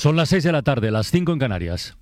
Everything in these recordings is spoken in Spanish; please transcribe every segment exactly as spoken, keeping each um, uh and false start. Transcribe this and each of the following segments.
Son las seis de la tarde, las cinco en Canarias.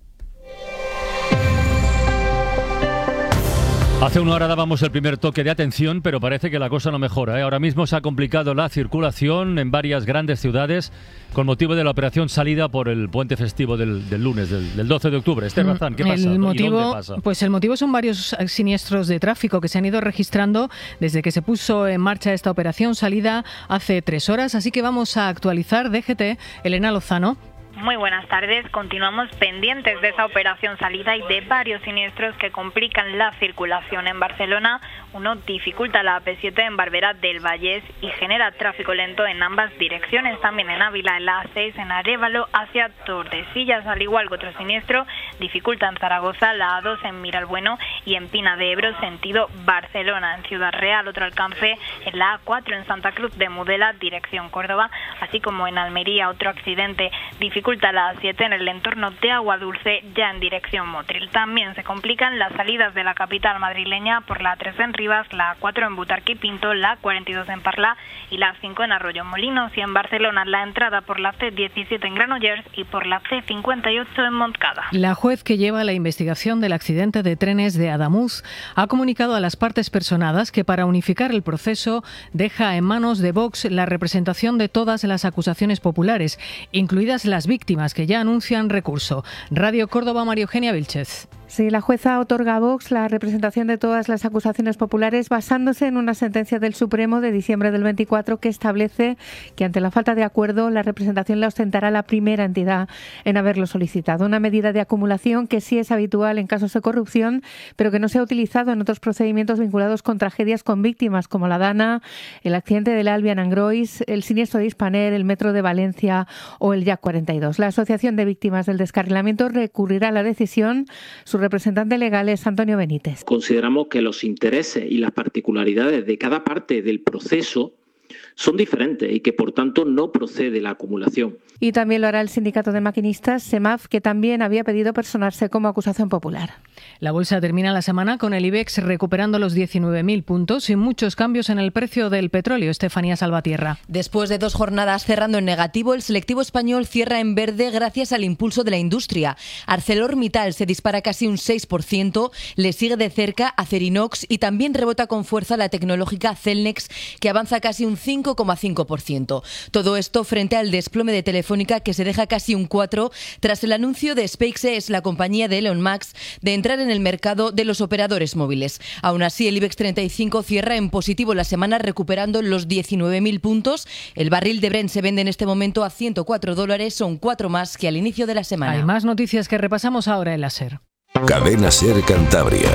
Hace una hora dábamos el primer toque de atención, pero parece que la cosa no mejora, ¿eh? Ahora mismo se ha complicado la circulación en varias grandes ciudades con motivo de la operación salida por el puente festivo del, del lunes, del, del doce de octubre. Esther Bazán, ¿qué pasa? El motivo, ¿Y dónde pasa? Pues el motivo son varios siniestros de tráfico que se han ido registrando desde que se puso en marcha esta operación salida hace tres horas. Así que vamos a actualizar. D G T, Elena Lozano. Muy buenas tardes. Continuamos pendientes de esa operación salida y de varios siniestros que complican la circulación en Barcelona. Uno dificulta la A P siete en Barberá del Vallès y genera tráfico lento en ambas direcciones. También en Ávila, en la A seis, en Arévalo hacia Tordesillas, al igual que otro siniestro dificulta en Zaragoza la A dos en Miralbueno y en Pina de Ebro sentido Barcelona. En Ciudad Real otro alcance en la A cuatro en Santa Cruz de Mudela dirección Córdoba, así como en Almería otro accidente dificulta la A siete en el entorno de Aguadulce ya en dirección Motril. También se complican las salidas de la capital madrileña por la A tres en Rivas, la A cuatro en Butarque y Pinto, la A cuarenta y dos en Parla y la A cinco en Arroyo Molinos, y en Barcelona la entrada por la C diecisiete en Granollers y por la C cincuenta y ocho en Montcada. La juez que lleva la investigación del accidente de trenes de Adamuz ha comunicado a las partes personadas que para unificar el proceso deja en manos de Vox la representación de todas las acusaciones populares, incluidas las víctimas víctimas que ya anuncian recurso. Radio Córdoba, María Eugenia Vilchez. Sí, la jueza otorga a Vox la representación de todas las acusaciones populares basándose en una sentencia del Supremo de diciembre del veinticuatro que establece que ante la falta de acuerdo la representación la ostentará la primera entidad en haberlo solicitado. Una medida de acumulación que sí es habitual en casos de corrupción, pero que no se ha utilizado en otros procedimientos vinculados con tragedias con víctimas como la Dana, el accidente del Albion and Grois, el siniestro de Hispaner, el metro de Valencia o el Jack cuarenta y dos. La Asociación de Víctimas del Descarrilamiento recurrirá a la decisión. Su representante legal es Antonio Benítez. Consideramos que los intereses y las particularidades de cada parte del proceso son diferentes y que, por tanto, no procede la acumulación. Y también lo hará el sindicato de maquinistas, SEMAF, que también había pedido personarse como acusación popular. La bolsa termina la semana con el IBEX recuperando los diecinueve mil puntos y muchos cambios en el precio del petróleo. Estefanía Salvatierra. Después de dos jornadas cerrando en negativo, el selectivo español cierra en verde gracias al impulso de la industria. ArcelorMittal se dispara casi un seis por ciento, le sigue de cerca Acerinox y también rebota con fuerza la tecnológica Celnex, que avanza casi un cinco coma cinco por ciento. Todo esto frente al desplome de Telefónica, que se deja casi un cuatro por ciento tras el anuncio de SpaceX, la compañía de Elon Musk, de entrar en el mercado de los operadores móviles. Aún así, el IBEX treinta y cinco cierra en positivo la semana recuperando los diecinueve mil puntos. El barril de Brent se vende en este momento a ciento cuatro dólares, son cuatro más que al inicio de la semana. Hay más noticias que repasamos ahora en la SER. Cadena SER Cantabria.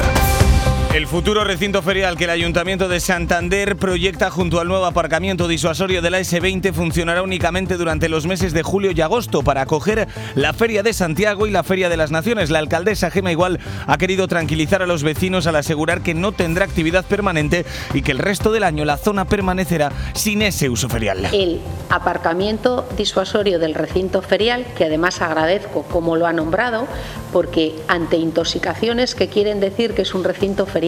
El futuro recinto ferial que el Ayuntamiento de Santander proyecta junto al nuevo aparcamiento disuasorio de la ese veinte funcionará únicamente durante los meses de julio y agosto para acoger la Feria de Santiago y la Feria de las Naciones. La alcaldesa Gema Igual ha querido tranquilizar a los vecinos al asegurar que no tendrá actividad permanente y que el resto del año la zona permanecerá sin ese uso ferial. El aparcamiento disuasorio del recinto ferial, que además agradezco como lo ha nombrado, porque ante intoxicaciones que quieren decir que es un recinto ferial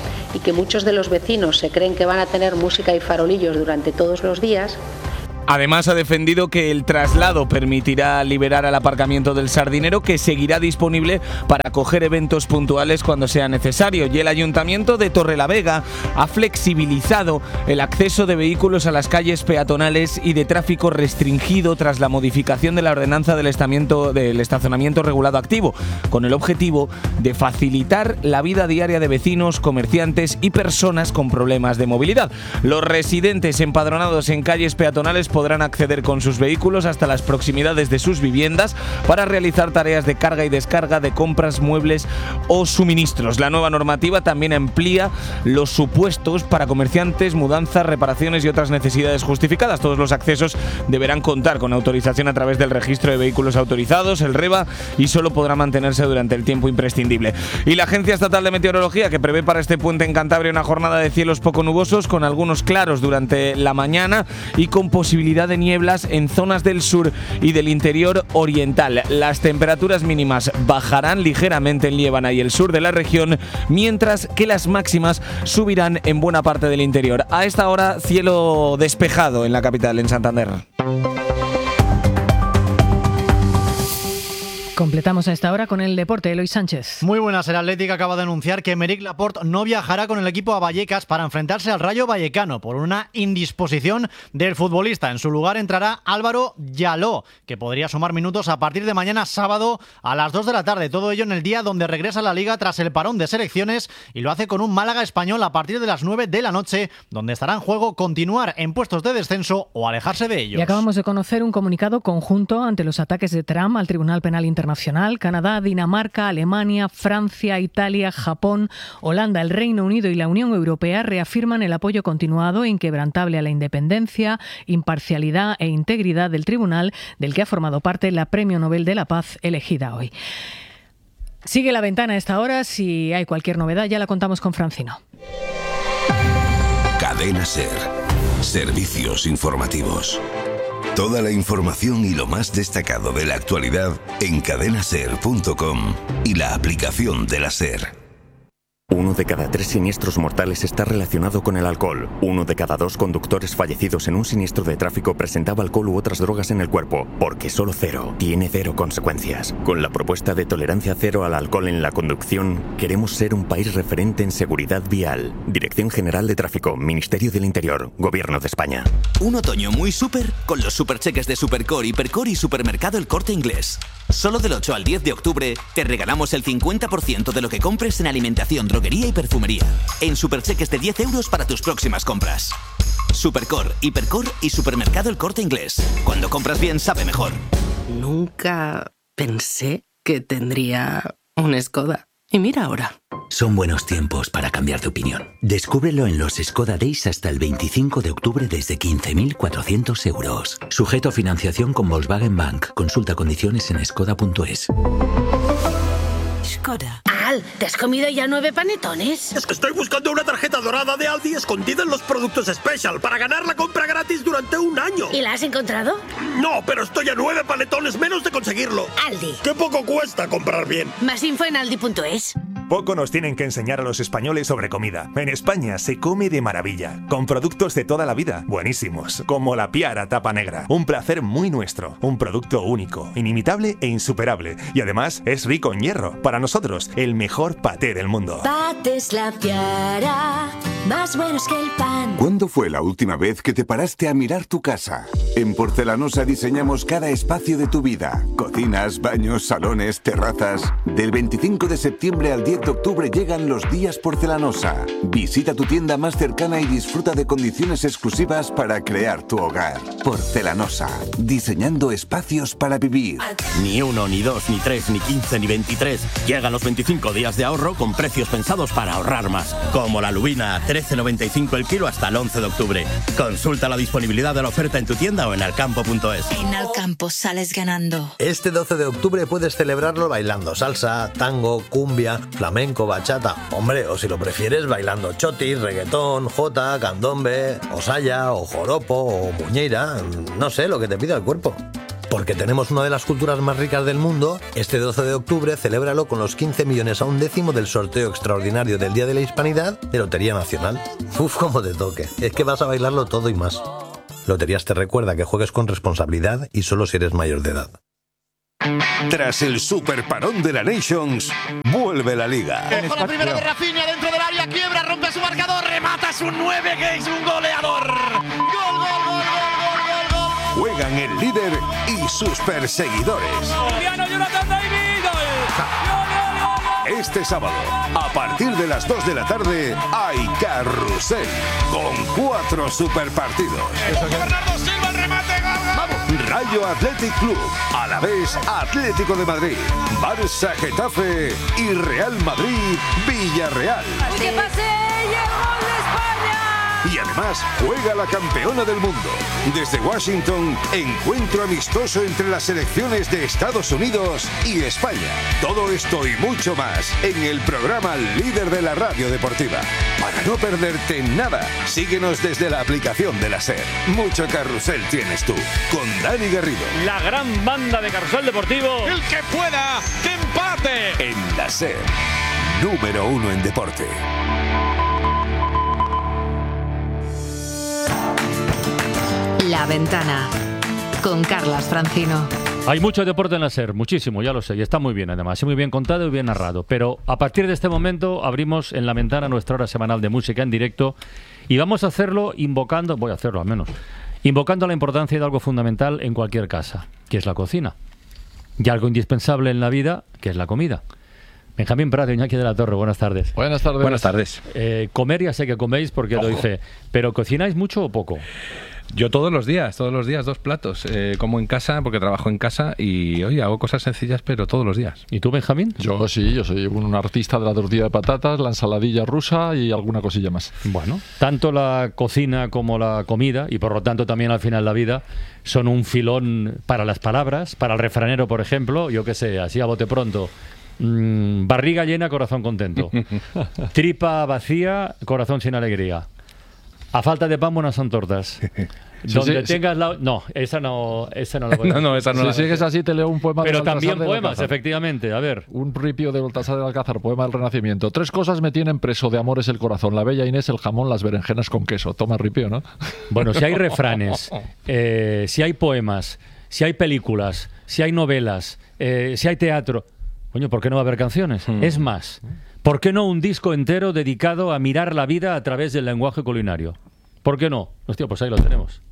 y que muchos de los vecinos se creen que van a tener música y farolillos durante todos los días. Además, ha defendido que el traslado permitirá liberar al aparcamiento del Sardinero, que seguirá disponible para acoger eventos puntuales cuando sea necesario. Y el Ayuntamiento de Torrelavega ha flexibilizado el acceso de vehículos a las calles peatonales y de tráfico restringido tras la modificación de la ordenanza del, estamiento, del estacionamiento regulado activo, con el objetivo de facilitar la vida diaria de vecinos, comerciantes y personas con problemas de movilidad. Los residentes empadronados en calles peatonales podrán acceder con sus vehículos hasta las proximidades de sus viviendas para realizar tareas de carga y descarga de compras, muebles o suministros. La nueva normativa también amplía los supuestos para comerciantes, mudanzas, reparaciones y otras necesidades justificadas. Todos los accesos deberán contar con autorización a través del registro de vehículos autorizados, el REVA, y solo podrá mantenerse durante el tiempo imprescindible. Y la Agencia Estatal de Meteorología, que prevé para este puente en Cantabria una jornada de cielos poco nubosos con algunos claros durante la mañana y con posibilidad de nieblas en zonas del sur y del interior oriental. Las temperaturas mínimas bajarán ligeramente en Liébana y el sur de la región, mientras que las máximas subirán en buena parte del interior. A esta hora, cielo despejado en la capital, en Santander. Completamos a esta hora con el deporte. Eloy Sánchez. Muy buenas. El Atlético acaba de anunciar que Aymeric Laporte no viajará con el equipo a Vallecas para enfrentarse al Rayo Vallecano por una indisposición del futbolista. En su lugar entrará Álvaro Yaló, que podría sumar minutos a partir de mañana sábado a las dos de la tarde. Todo ello en el día donde regresa a la Liga tras el parón de selecciones y lo hace con un Málaga Español a partir de las nueve de la noche, donde estará en juego continuar en puestos de descenso o alejarse de ellos. Y acabamos de conocer un comunicado conjunto ante los ataques de Trump al Tribunal Penal Internacional. Canadá, Dinamarca, Alemania, Francia, Italia, Japón, Holanda, el Reino Unido y la Unión Europea reafirman el apoyo continuado e inquebrantable a la independencia, imparcialidad e integridad del tribunal del que ha formado parte la Premio Nobel de la Paz elegida hoy. Sigue La Ventana a esta hora. Si hay cualquier novedad ya la contamos con Francino. Cadena SER. Servicios informativos. Toda la información y lo más destacado de la actualidad en cadena ser punto com y la aplicación de la SER. Uno de cada tres siniestros mortales está relacionado con el alcohol. Uno de cada dos conductores fallecidos en un siniestro de tráfico presentaba alcohol u otras drogas en el cuerpo, porque solo cero tiene cero consecuencias. Con la propuesta de tolerancia cero al alcohol en la conducción, queremos ser un país referente en seguridad vial. Dirección General de Tráfico, Ministerio del Interior, Gobierno de España. Un otoño muy súper con los supercheques de Supercore, Hipercore y Supermercado El Corte Inglés. Solo del ocho al diez de octubre te regalamos el cincuenta por ciento de lo que compres en alimentación, droguería y perfumería. En supercheques de diez euros para tus próximas compras. Supercore, Hipercore y Supermercado El Corte Inglés. Cuando compras bien, sabe mejor. Nunca pensé que tendría un Skoda. Y mira ahora. Son buenos tiempos para cambiar de opinión. Descúbrelo en los Skoda Days hasta el veinticinco de octubre desde quince mil cuatrocientos euros. Sujeto a financiación con Volkswagen Bank. Consulta condiciones en skoda punto es. Skoda. Al, ¿te has comido ya nueve panetones? Es que estoy buscando una tarjeta dorada de Aldi escondida en los productos Special para ganar la compra gratis durante un año. ¿Y la has encontrado? No, pero estoy a nueve panetones menos de conseguirlo. Aldi. Qué poco cuesta comprar bien. Más info en aldi punto es. Poco nos tienen que enseñar a los españoles sobre comida. En España se come de maravilla, con productos de toda la vida, buenísimos, como la Piara Tapa Negra. Un placer muy nuestro, un producto único, inimitable e insuperable. Y además es rico en hierro. Para nosotros, el mejor paté del mundo. Patés La Piara, más buenos que el pan. ¿Cuándo fue la última vez que te paraste a mirar tu casa? En Porcelanosa diseñamos cada espacio de tu vida. Cocinas, baños, salones, terrazas. Del veinticinco de septiembre al diez de octubre llegan los días Porcelanosa. Visita tu tienda más cercana y disfruta de condiciones exclusivas para crear tu hogar. Porcelanosa, diseñando espacios para vivir. Ni uno, ni dos, ni tres, ni quince, ni veintitrés. Llegan los veinticinco días de ahorro con precios pensados para ahorrar más. Como la lubina a trece noventa y cinco el kilo hasta el once de octubre. Consulta la disponibilidad de la oferta en tu tienda o en alcampo punto es. En Alcampo sales ganando. Este doce de octubre puedes celebrarlo bailando salsa, tango, cumbia, flamenco, bachata. Hombre, o si lo prefieres, bailando chotis, reggaetón, jota, candombe, o saya, o joropo, o muñeira. No sé, lo que te pida el cuerpo. Porque tenemos una de las culturas más ricas del mundo, este doce de octubre celébralo con los quince millones a un décimo del sorteo extraordinario del Día de la Hispanidad de Lotería Nacional. Uf, como te toque. Es que vas a bailarlo todo y más. Loterías te recuerda que juegues con responsabilidad y solo si eres mayor de edad. Tras el super parón de la Nations, vuelve la Liga. Con la primera de Rafinha dentro del área, quiebra, rompe su marcador, remata su nueve, que es un goleador. Gol, gol, gol, gol, gol, gol, gol. Juegan el líder y sus perseguidores. Este sábado, a partir de las dos de la tarde, hay carrusel con cuatro superpartidos. Bernardo Silva, el remate, gol, gol. Rayo Athletic Club, Alavés Atlético de Madrid, Barça Getafe y Real Madrid Villarreal. ¡Que pase! ¡Y el gol de España! Y además juega la campeona del mundo. Desde Washington, encuentro amistoso entre las selecciones de Estados Unidos y España. Todo esto y mucho más en el programa líder de la radio deportiva. Para no perderte nada, síguenos desde la aplicación de la SER. Mucho carrusel tienes tú, con Dani Garrido. La gran banda de Carrusel Deportivo. El que pueda, que empate. En la SER, número uno en deporte. La Ventana, con Carlas Francino. Hay mucho deporte en la SER, muchísimo, ya lo sé, y está muy bien además, y muy bien contado y bien narrado. Pero a partir de este momento abrimos en la ventana nuestra hora semanal de música en directo y vamos a hacerlo invocando, voy a hacerlo al menos, invocando la importancia de algo fundamental en cualquier casa, que es la cocina. Y algo indispensable en la vida, que es la comida. Benjamín Prado, Iñaki de la Torre, buenas tardes. Buenas tardes. Buenas tardes. Eh, comer ya sé que coméis porque doy fe, pero ¿cocináis mucho o poco? Yo todos los días, todos los días, dos platos. Eh, como en casa, porque trabajo en casa y, oye, hago cosas sencillas, pero todos los días. ¿Y tú, Benjamín? Yo sí, yo soy un artista de la tortilla de patatas, la ensaladilla rusa y alguna cosilla más. Bueno, tanto la cocina como la comida, y por lo tanto también al final la vida, son un filón para las palabras, para el refranero, por ejemplo, yo qué sé, así a bote pronto. Mm, barriga llena, corazón contento. Tripa vacía, corazón sin alegría. A falta de pan, buenas son tortas. Donde sí, tengas sí. la... No, esa no, esa no la voy a No, no, esa no Si la sigues así, te leo un poema Pero de Baltasar también de poemas, Alcázar. efectivamente. A ver. Un ripio de Baltasar de Alcázar, poema del Renacimiento. Tres cosas me tienen preso, de amor es el corazón, la bella Inés, el jamón, las berenjenas con queso. Toma ripio, ¿no? Bueno, si hay refranes, eh, si hay poemas, si hay películas, si hay novelas, eh, si hay teatro... Coño, ¿por qué no va a haber canciones? Mm. Es más, ¿por qué no un disco entero dedicado a mirar la vida a través del lenguaje culinario? ¿Por qué no? Hostia, pues ahí lo tenemos.